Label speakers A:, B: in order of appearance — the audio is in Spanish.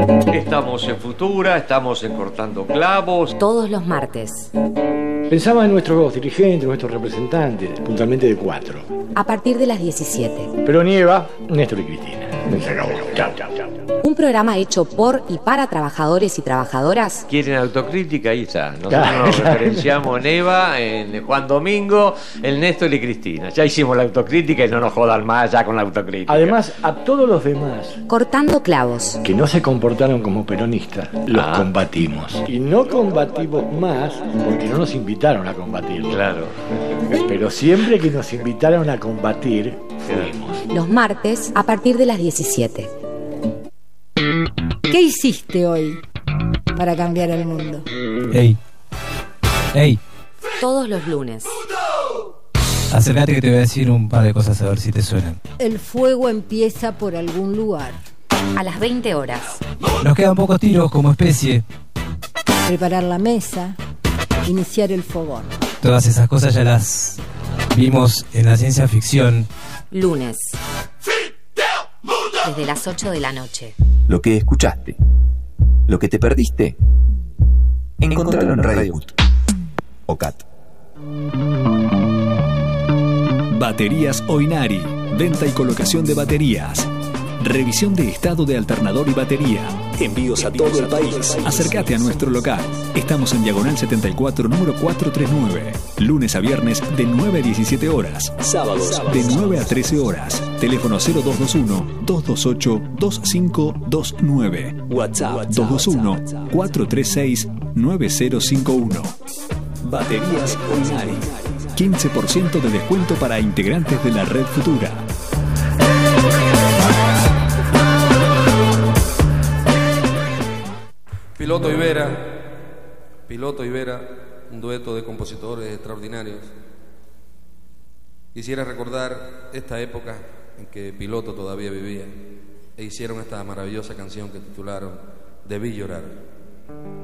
A: Estamos en Futura, estamos en Cortando Clavos.
B: Todos los martes.
C: Pensaba en nuestros dirigentes, nuestros representantes, puntualmente de 4.
B: A partir de las 17.
C: Pero nieva, Néstor y Cristina. Se acabó. Chao, chao, chao.
B: Un programa hecho por y para trabajadores y trabajadoras.
A: ¿Quieren autocrítica? Ahí está. Nosotros nos referenciamos en Eva, en Juan Domingo, el Néstor y Cristina. Ya hicimos la autocrítica y no nos jodan más ya con la autocrítica.
C: Además, a todos los demás
B: Cortando Clavos.
C: que no se comportaron como peronistas, los combatimos. Y no combatimos más porque no nos invitaron a combatir.
A: Claro.
C: Pero siempre que nos invitaron a combatir, fuimos.
B: Los martes a partir de las 17.
D: ¿Qué hiciste hoy para cambiar el mundo?
E: Ey. Ey.
B: Todos los lunes.
E: Acércate que te voy a decir un par de cosas a ver si te suenan.
D: El fuego empieza por algún lugar.
B: A las 20 horas.
E: Nos quedan pocos tiros como especie.
D: Preparar la mesa. Iniciar el fogón.
E: Todas esas cosas ya las vimos en la ciencia ficción.
B: Lunes. Desde las 8 de la noche.
F: Lo que escuchaste, lo que te perdiste, encontralo en Radio Cut o CAT.
G: Baterías Oinari. Venta y colocación de baterías. Revisión de estado de alternador y batería. Envíos a todo el país. Acércate a nuestro local. Estamos en Diagonal 74, número 439. Lunes a viernes de 9 a 17 horas. Sábados de 9 a 13 horas. Teléfono 0221-228-2529. WhatsApp 221-436-9051. Baterías Oinari. 15% de descuento para integrantes de la Red Futura.
H: Piloto y Vera, un dueto de compositores extraordinarios. Quisiera recordar esta época en que Piloto todavía vivía e hicieron esta maravillosa canción que titularon Debí llorar.